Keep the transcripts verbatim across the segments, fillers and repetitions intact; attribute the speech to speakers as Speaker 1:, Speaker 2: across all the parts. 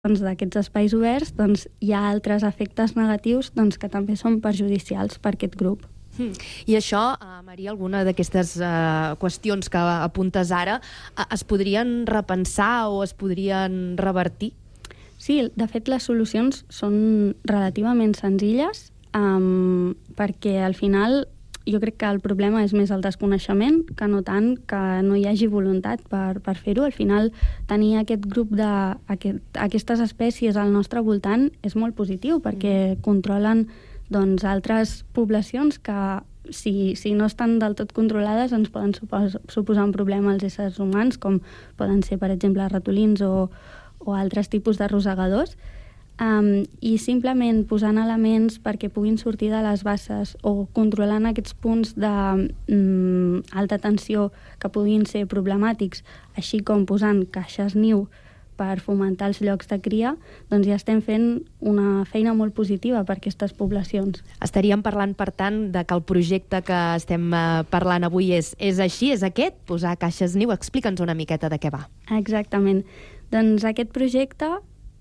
Speaker 1: doncs, d'aquests espais oberts, doncs, hi ha altres efectes negatius doncs, que també són perjudicials per aquest grup.
Speaker 2: Mm. I això, uh, Maria, alguna d'aquestes uh, qüestions que apuntes ara uh, es podrien repensar o es podrien revertir?
Speaker 1: Sí, de fet les solucions són relativament senzilles um, perquè al final jo crec que el problema és més el desconeixement que no tant que no hi hagi voluntat per, per fer-ho. Al final tenir aquest grup de aquest, aquestes espècies al nostre voltant és molt positiu perquè mm. controlen doncs, altres poblacions que si, si no estan del tot controlades ens poden supos, suposar un problema als éssers humans, com poden ser, per exemple, ratolins o, o altres tipus de rosegadors. Um, i simplement posant elements perquè puguin sortir de les basses o controlant aquests punts d'alta um, tensió que puguin ser problemàtics, així com posant caixes niu per fomentar els llocs de cria, doncs ja estem fent una feina molt positiva per aquestes poblacions.
Speaker 2: Estaríem parlant, per tant, de que el projecte que estem uh, parlant avui és, és així, és aquest, posar caixes niu. Explica'ns una miqueta de què va.
Speaker 1: Exactament. Doncs aquest projecte,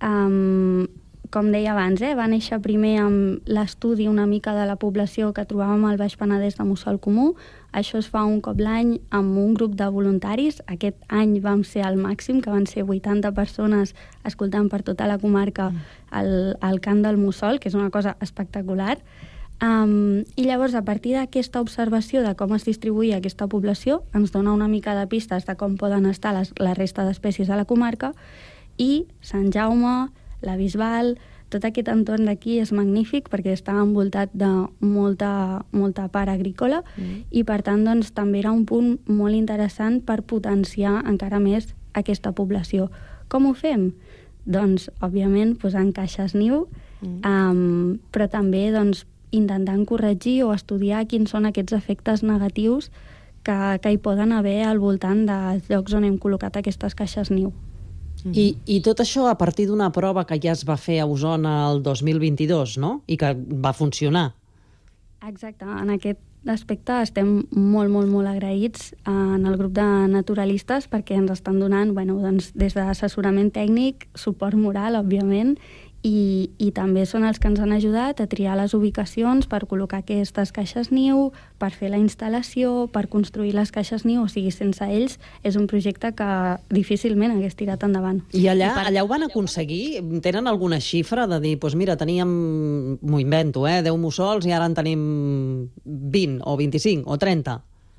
Speaker 1: um, com deia abans, eh, va néixer primer amb l'estudi una mica de la població que trobàvem al Baix Penedès de mussol comú. Això es fa un cop l'any amb un grup de voluntaris. Aquest any vam ser al màxim, que van ser vuitanta persones escoltant per tota la comarca el, el cant del mussol, que és una cosa espectacular. Um, I llavors, a partir d'aquesta observació de com es distribuïa aquesta població, ens dona una mica de pistes de com poden estar les, la resta d'espècies a la comarca, i Sant Jaume, la Bisbal, tot aquest entorn d'aquí és magnífic perquè està envoltat de molta, molta part agrícola mm. i per tant doncs, també era un punt molt interessant per potenciar encara més aquesta població. Com ho fem? Doncs, òbviament, posant caixes niu, mm. um, però també doncs, intentant corregir o estudiar quins són aquests efectes negatius que, que hi poden haver al voltant dels llocs on hem col·locat aquestes caixes niu.
Speaker 3: Mm-hmm. I, I tot això a partir d'una prova que ja es va fer a Osona el dos mil vint-i-dos, no? I que va funcionar.
Speaker 1: Exacte. En aquest aspecte estem molt, molt, molt agraïts en el grup de naturalistes perquè ens estan donant, bueno, doncs, des d'assessorament tècnic, suport moral, òbviament, i, i també són els que ens han ajudat a triar les ubicacions per col·locar aquestes caixes niu, per fer la instal·lació, per construir les caixes niu. O sigui, sense ells és un projecte que difícilment hagués tirat endavant.
Speaker 3: I allà, I per... allà ho van aconseguir? Tenen alguna xifra de dir, doncs mira, teníem, m'ho invento, eh, deu mussols i ara en tenim vint o vint-i-cinc o trenta?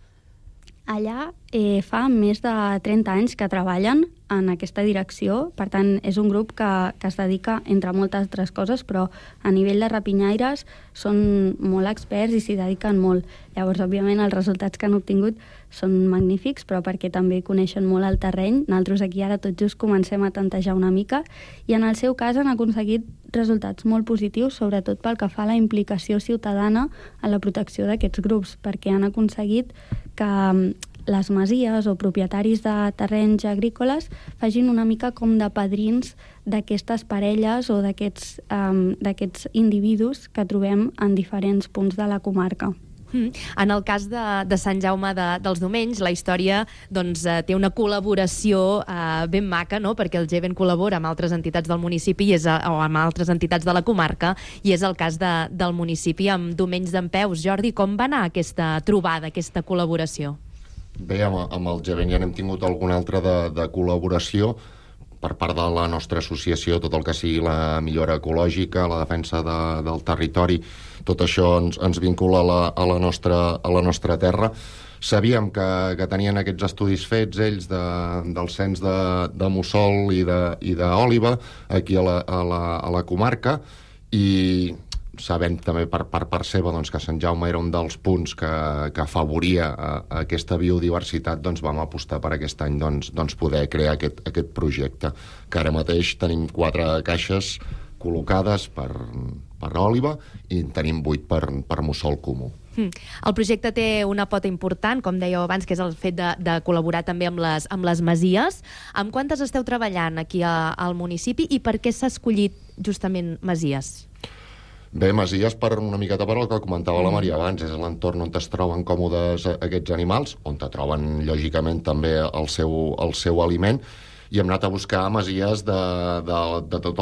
Speaker 1: Allà eh, fa més de trenta anys que treballen en aquesta direcció, per tant és un grup que, que es dedica, entre moltes altres coses, però a nivell de rapinyaires són molt experts i s'hi dediquen molt. Llavors, òbviament, els resultats que han obtingut són magnífics, però perquè també coneixen molt el terreny. Nosaltres aquí ara tot just comencem a tantejar una mica i en el seu cas han aconseguit resultats molt positius, sobretot pel que fa a la implicació ciutadana en la protecció d'aquests grups, perquè han aconseguit que les masies o propietaris de terrenys agrícoles facin una mica com de padrins d'aquestes parelles o d'aquests um, d'aquests individus que trobem en diferents punts de la comarca.
Speaker 2: Mm. En el cas de, de Sant Jaume de, dels Domenys, la història doncs, eh, té una col·laboració eh, ben maca, no? Perquè el Geven col·labora amb altres entitats del municipi i és, a, o amb altres entitats de la comarca, i és el cas de, del municipi amb Domenys d'Empeus. Jordi, com va anar aquesta trobada, aquesta col·laboració?
Speaker 4: Bé, amb, amb el Geven ja n'hem tingut alguna altra de, de col·laboració per part de la nostra associació, tot el que sigui la millora ecològica, la defensa de, del territori, tot això ens, ens vincula a la, a, la nostra, a la nostra terra. Sabíem que, que tenien aquests estudis fets, ells, de, del cens de, de mussol i d'òliba aquí a la, a, la, a la comarca, i sabent també per part per seva doncs, que Sant Jaume era un dels punts que, que afavoria a, a aquesta biodiversitat, doncs vam apostar per aquest any doncs, doncs poder crear aquest, aquest projecte, que ara mateix tenim quatre caixes col·locades per, per òliba i tenim vuit per, per mussol comú.
Speaker 2: Mm. El projecte té una pota important, com dèieu abans, que és el fet de, de col·laborar també amb les, amb les masies. Amb quantes esteu treballant aquí a, al municipi i per què s'ha escollit justament masies?
Speaker 4: Bé, masies per una miqueta per el que comentava la Maria abans, és l'entorn on es troben còmodes aquests animals, on te troben, lògicament, també el seu, el seu aliment, i hem anat a buscar masies de, de, de tot